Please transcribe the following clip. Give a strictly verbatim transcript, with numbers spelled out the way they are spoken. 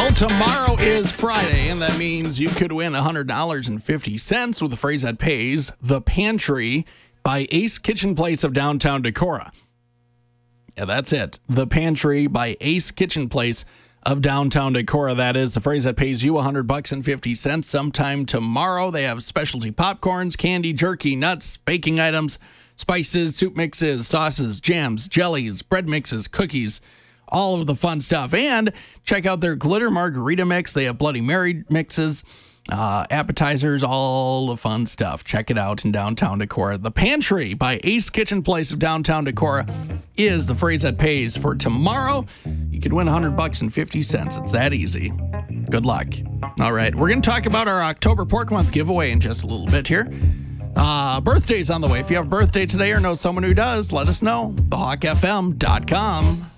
Well, tomorrow is Friday, and that means you could win one hundred dollars and fifty cents with the phrase that pays, The Pantry by Ace Kitchen Place of downtown Decorah. Yeah, that's it. The Pantry by Ace Kitchen Place of downtown Decorah. That is the phrase that pays you one hundred bucks and fifty cents sometime tomorrow. They have specialty popcorns, candy, jerky, nuts, baking items, spices, soup mixes, sauces, jams, jellies, bread mixes, cookies, all of the fun stuff. And check out their glitter margarita mix. They have Bloody Mary mixes, uh, appetizers, all the fun stuff. Check it out in downtown Decorah. The Pantry by Ace Kitchen Place of downtown Decorah is the phrase that pays for tomorrow. You could win one hundred bucks and fifty cents. It's that easy. Good luck. All right, we're going to talk about our October Pork Month giveaway in just a little bit here. Uh, birthday's on the way. If you have a birthday today or know someone who does, let us know. the hawk f m dot com.